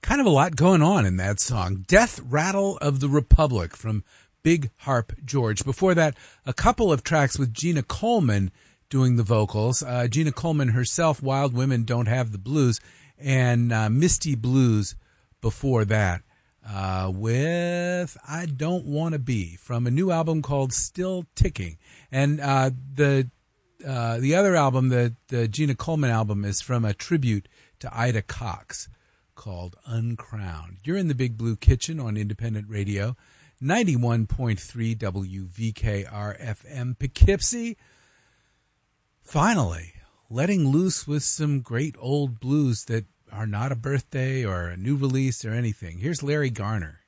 kind of a lot going on in that song. Death Rattle of the Republic from Big Harp George. Before that, a couple of tracks with Gina Coleman doing the vocals. Gina Coleman herself, Wild Women Don't Have the Blues, and Misty Blues before that with I Don't Want to Be from a new album called Still Ticking. And the other album, the Gina Coleman album, is from a tribute to Ida Cox called Uncrowned. You're in the Big Blue Kitchen on Independent Radio, 91.3 WVKR-FM Poughkeepsie. Finally, letting loose with some great old blues that are not a birthday or a new release or anything. Here's Larry Garner.